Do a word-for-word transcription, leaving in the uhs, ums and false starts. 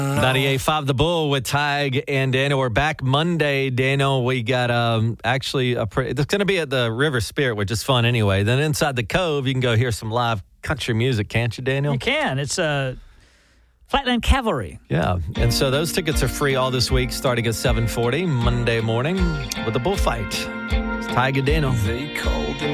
ninety-eight point five The Bull with Tig and Daniel. We're back Monday, Daniel. We got um actually, a pre- it's going to be at the River Spirit, which is fun anyway. Then inside the Cove, you can go hear some live country music, can't you, Daniel? You can. It's a uh, Flatland Cavalry. Yeah, and so those tickets are free all this week, starting at seven forty Monday morning with the bullfight. It's Tig and Daniel. They called